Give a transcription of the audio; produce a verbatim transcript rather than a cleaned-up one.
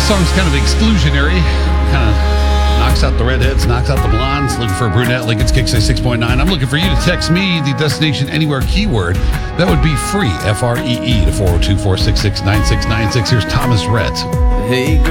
song's kind of exclusionary. Kind of knocks out the redheads, knocks out the blondes. Looking for a brunette, Lincoln's Kick say six point nine. I'm looking for you to text me the Destination Anywhere keyword. That would be free, F R E E, to four oh two, four six six, nine six nine six. Here's Thomas Rhett. Hey, girl.